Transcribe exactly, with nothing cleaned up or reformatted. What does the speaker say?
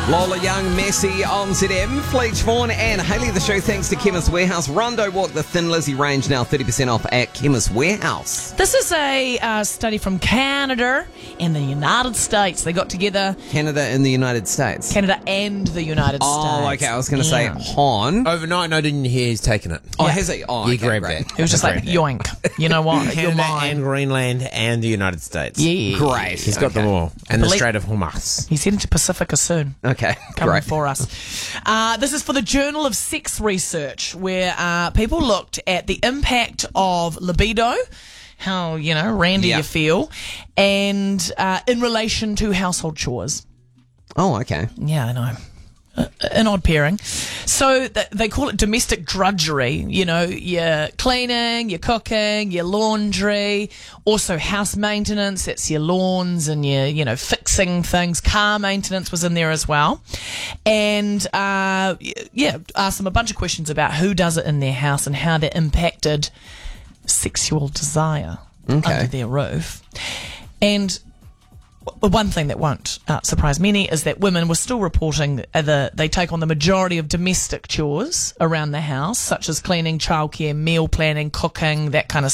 Lola Young, Messi on Z M. Fleech Vaughan and Hayley the show thanks to Chemist Warehouse. Rondo Walk, the Thin Lizzy range now thirty percent off at Chemist Warehouse. This is a uh, study from Canada and the United States. They got together. Canada and the United States. Canada and the United Oh, States. okay. I was going to Yeah. say Han. Overnight, no, didn't hear he's taken it. Oh, Yeah. has he? Oh, He okay, grabbed great. it. It was just like, yoink. You know what? You're Canada mine. and Greenland and the United States. Yeah. Great. He's got Okay. them all. And the Believe- Strait of Hormuz. He's heading to Pacifica soon. Okay, Coming great. for us. Uh, this is for the Journal of Sex Research, where uh, people looked at the impact of libido, how, you know, randy Yeah. you feel, and uh, in relation to household chores. Oh, okay. Yeah, I know. Uh, an odd pairing. So th- they call it domestic drudgery. You know, your cleaning, your cooking, your laundry, also house maintenance. That's your lawns and your, you know, fixing things. Car maintenance was in there as well. And, uh, y- yeah, asked them a bunch of questions about who does it in their house and how that impacted sexual desire Okay. under their roof. And the one thing that won't uh, surprise many is that women were still reporting uh, the, they take on the majority of domestic chores around the house, such as cleaning, childcare, meal planning, cooking, that kind of